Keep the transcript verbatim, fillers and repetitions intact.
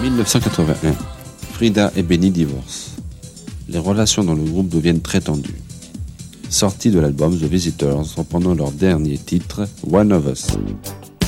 dix-neuf cent quatre-vingt-un, Frida et Benny divorcent. Les relations dans le groupe deviennent très tendues. Sortis de l'album The Visitors, reprenant leur dernier titre, One of Us.